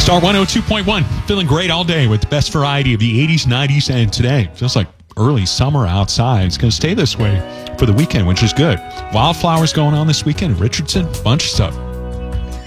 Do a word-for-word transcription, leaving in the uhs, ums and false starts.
Star one oh two point one. Feeling great all day with the best variety of the eighties, nineties, and today. Feels like early summer outside. It's going to stay this way for the weekend, which is good. Wildflowers going on this weekend in Richardson. Bunch of stuff.